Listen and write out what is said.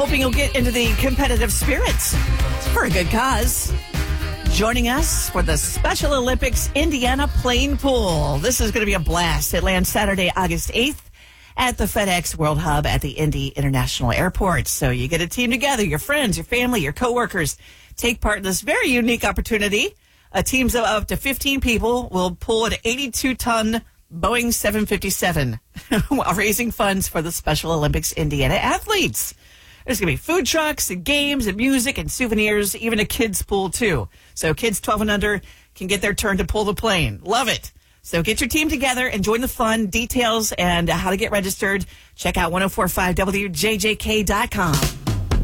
hoping you'll get into the competitive spirit for a good cause. Joining us for the Special Olympics Indiana Plane Pool. This is going to be a blast. It lands Saturday, August 8th at the FedEx World Hub at the Indy International Airport. So you get a team together, your friends, your family, your coworkers, take part in this very unique opportunity. Teams of up to 15 people will pull an 82-ton Boeing 757 while raising funds for the Special Olympics Indiana athletes. There's going to be food trucks and games and music and souvenirs, even a kids' pool, too. So kids 12 and under can get their turn to pull the plane. Love it. So get your team together and join the fun. Details and how to get registered, check out 1045wjjk.com.